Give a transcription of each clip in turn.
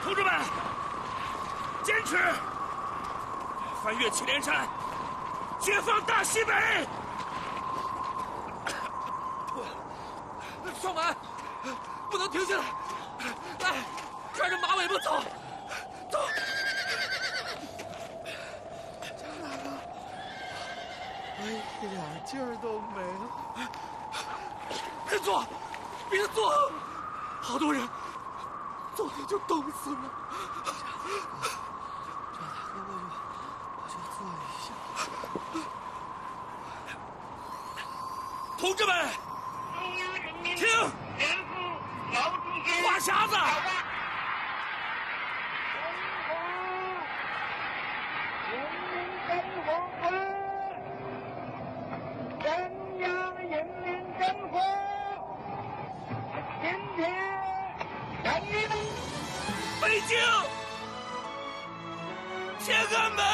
同志们，坚持！翻越祁连山，解放大西北！ 双满，不能停下来！来，拽着马尾巴走，走！ 江大哥，我一点劲儿都没了。 别坐，别坐！好多人昨天就冻死了。 张大哥，我就坐一下。 同志们，听，话匣子。北京，天安门！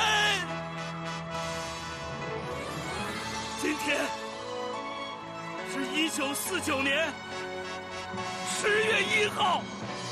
今天是1949年10月1号，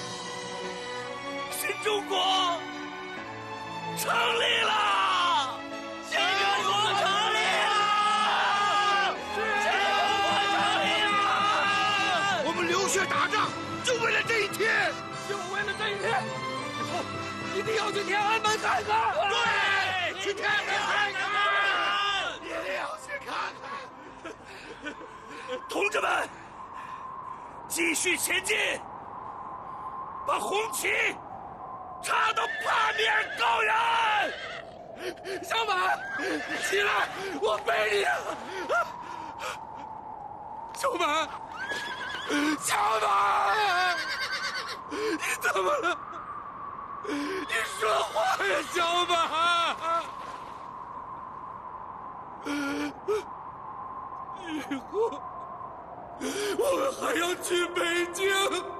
新中国成立了！新中国成立了！新中国成立了！ 我们流血打仗，就为了这一天。 就为了这一天，以后一定要去天安门看看。 对， 去天安门看看，一定要去看看。 同志们，继续前进，把红旗插到八面高原。 小满，起来，我背你。小满，小满。你怎么了？你说话呀，小满！以后我们还要去北京。